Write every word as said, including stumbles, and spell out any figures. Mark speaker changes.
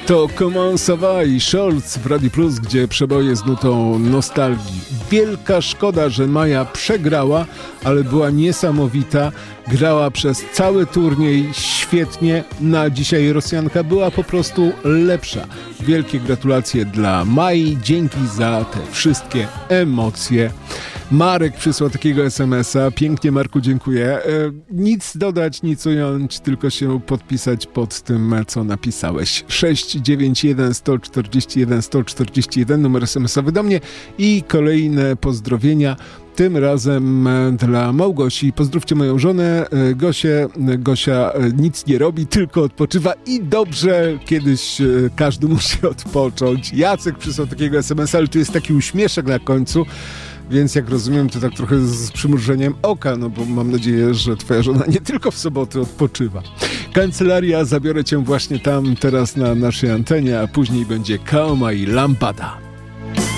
Speaker 1: To Comment ça va i Scholz w Radio Plus, gdzie przeboje z nutą nostalgii. Wielka szkoda, że Maja przegrała, ale była niesamowita. Grała przez cały turniej świetnie. Na dzisiaj Rosjanka była po prostu lepsza. Wielkie gratulacje dla Mai. Dzięki za te wszystkie emocje. Marek przysłał takiego es em es a. Pięknie, Marku, dziękuję. E, nic dodać, nic ująć, tylko się podpisać pod tym, co napisałeś. sześć dziewięć jeden sto czterdzieści jeden sto czterdzieści jeden, numer es em es owy do mnie i kolejne pozdrowienia. Tym razem dla Małgosi. Pozdrówcie moją żonę, Gosię. Gosia nic nie robi, tylko odpoczywa i dobrze, kiedyś każdy musi odpocząć. Jacek przysłał takiego es em es a, ale tu jest taki uśmieszek na końcu, więc jak rozumiem, to tak trochę z przymrużeniem oka, no bo mam nadzieję, że twoja żona nie tylko w soboty odpoczywa. Kancelaria, zabiorę cię właśnie tam teraz na naszej antenie, a później będzie Kaoma i Lampada.